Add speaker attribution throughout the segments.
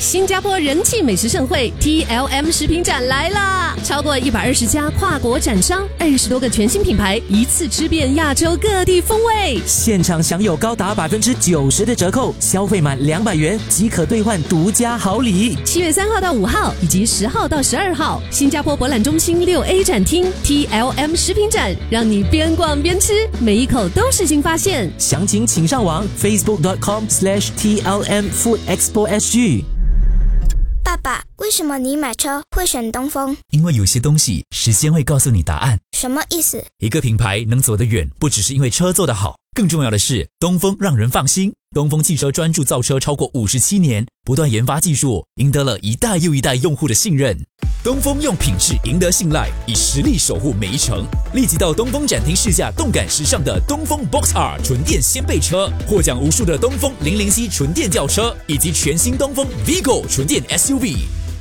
Speaker 1: 新加坡人气美食盛会 TLM 食品展来啦！超过120家跨国展商，20多个全新品牌，一次吃遍亚洲各地风味。
Speaker 2: 现场享有高达90%的折扣，消费满200元即可兑换独家好礼。
Speaker 1: 7月3号到5号以及10号到12号，新加坡博览中心6A 展厅 TLM 食品展，让你边逛边吃，每一口都是新发现。
Speaker 2: 详情请上网 facebook.com/TLMFoodExpoSG。
Speaker 3: 爸爸，为什么你买车会选东风？
Speaker 4: 因为有些东西时间会告诉你答案。
Speaker 3: 什么意思？
Speaker 4: 一个品牌能走得远，不只是因为车做得好，更重要的是东风让人放心。东风汽车专注造车超过57年，不断研发技术，赢得了一代又一代用户的信任。东风用品质赢得信赖，以实力守护每一程。立即到东风展厅试驾动感时尚的东风 Box R 纯电掀背车，获奖无数的东风007纯电轿车，以及全新东风 Vigo 纯电 SUV。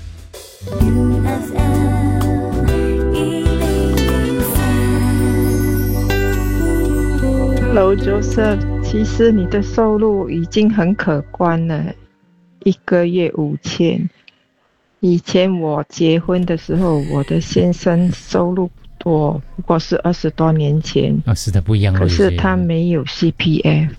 Speaker 5: Hello Joseph， 其实你的收入已经很可观了，1个月5000。以前我结婚的时候，我的先生收入不多，不过是20多年前。
Speaker 6: 是的，不一样了。
Speaker 5: 可是他没有 CPF。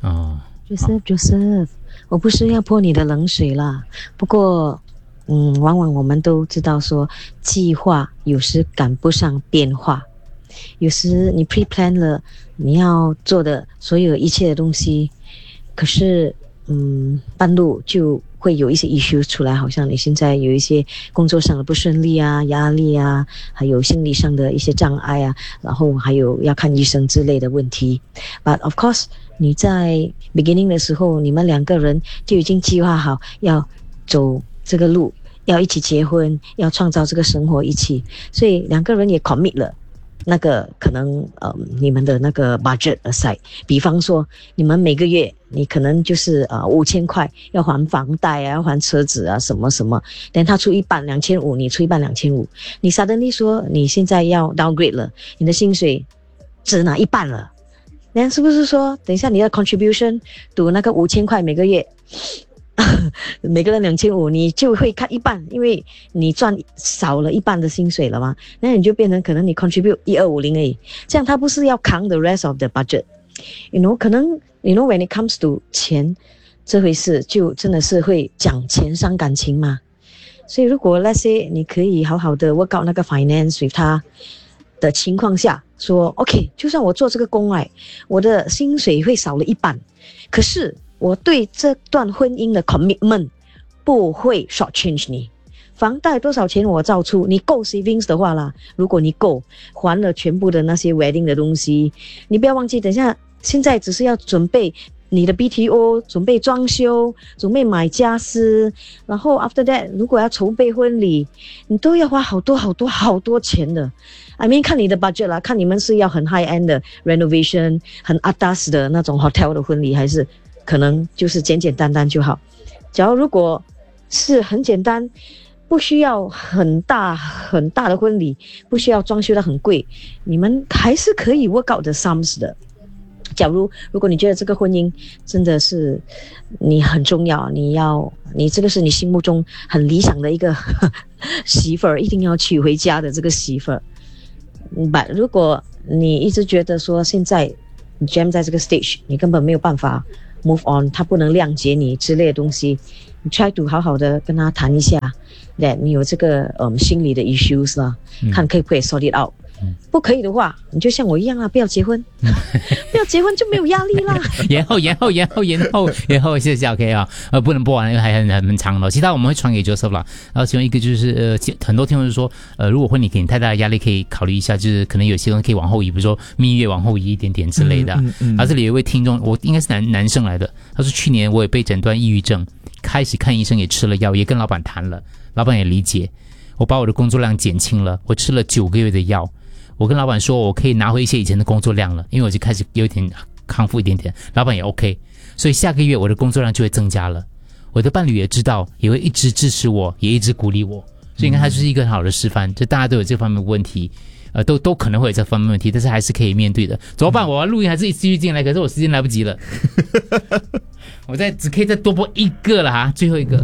Speaker 7: Joseph， 我不是要泼你的冷水啦，不过，往往我们都知道说，计划有时赶不上变化。有时你 pre-plan 了你要做的所有一切的东西，可是半路就会有一些 issue 出来，好像你现在有一些工作上的不顺利啊、压力啊，还有心理上的一些障碍啊，然后还有要看医生之类的问题。But of course， 你在 beginning 的时候，你们2个人就已经计划好要走这个路，要一起结婚，要创造这个生活一起，所以2个人也 commit 了。那个可能你们的那个 budget aside， 比方说你们每个月你可能就是5000块要还房贷啊，要还车子啊什么什么，但他出一半2500，你出一半2500，你 suddenly 说你现在要 downgrade 了，你的薪水只拿一半了，那是不是说等一下你的 contribution 赌那个5000块每个月每个人2500，你就会cut一半，因为你赚少了一半的薪水了嘛，那你就变成可能你 contribute 1250而已，这样他不是要扛 the rest of the budget， 可能when it comes to 钱这回事，就真的是会讲钱伤感情嘛。所以如果 let's say 你可以好好的 work out 那个 finance with 他的情况下，说 OK， 就算我做这个工我的薪水会少了一半，可是我对这段婚姻的 commitment 不会 short change 你。房贷多少钱我照出，你够 savings 的话啦，如果你够还了全部的那些 wedding 的东西，你不要忘记，等一下现在只是要准备你的 BTO， 准备装修，准备买家私，然后 after that 如果要筹备婚礼，你都要花好多钱的。I mean 看你的 budget 啦，看你们是要很 high end 的 renovation， 很 atas 的那种 hotel 的婚礼，还是可能就是简简单单就好。假如果是很简单，不需要很大的婚礼，不需要装修得很贵，你们还是可以 work out the sums 的。假如果你觉得这个婚姻真的是你很重要，你这个是你心目中很理想的一个媳妇儿，一定要娶回家的这个媳妇儿。如果你一直觉得说现在你 jam 在这个 stage， 你根本没有办法 move on， 他不能谅解你之类的东西，你 try to 好好的跟他谈一下 that 你有这个心理的 issues 啦，看可不可以 sort it out。不可以的话，你就像我一样啦，不要结婚，不要结婚就没有压力啦。
Speaker 6: 延后，谢谢 OK 啊，不能播完，因为还很长了。其他我们会传给 Joseph 啦。然后其中一个就是很多听众就说，如果婚礼给你太大的压力，可以考虑一下，就是可能有些东西可以往后移，比如说蜜月往后移一点点之类的。然后这里有一位听众，我应该是男生来的，他说去年我也被诊断抑郁症，开始看医生也吃了药，也跟老板谈了，老板也理解，我把我的工作量减轻了，我吃了9个月的药。我跟老板说我可以拿回一些以前的工作量了，因为我就开始有点康复一点点，老板也 OK， 所以下个月我的工作量就会增加了。我的伴侣也知道，也会一直支持我，也一直鼓励我，所以你看他就是一个很好的示范，就大家都有这方面的问题，都可能会有这方面问题，但是还是可以面对的。怎么办？我要录音还是继续进来？可是我时间来不及了，我只可以再多播一个了哈，最后一个。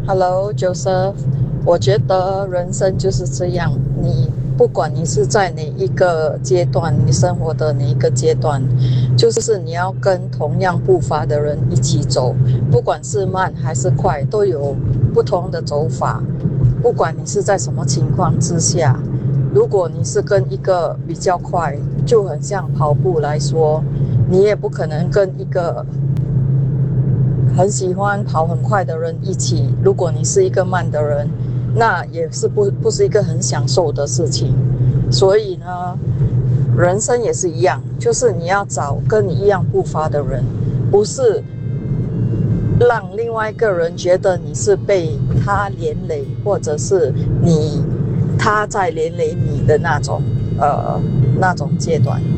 Speaker 8: Hello Joseph， 我觉得人生就是这样，不管你是在哪一个阶段，你生活的哪一个阶段，就是你要跟同样步伐的人一起走，不管是慢还是快，都有不同的走法。不管你是在什么情况之下，如果你是跟一个比较快，就很像跑步来说，你也不可能跟一个很喜欢跑很快的人一起。如果你是一个慢的人，那也是不是一个很享受的事情。所以呢，人生也是一样，就是你要找跟你一样步伐的人，不是让另外一个人觉得你是被他连累，或者是他在连累你的那种阶段。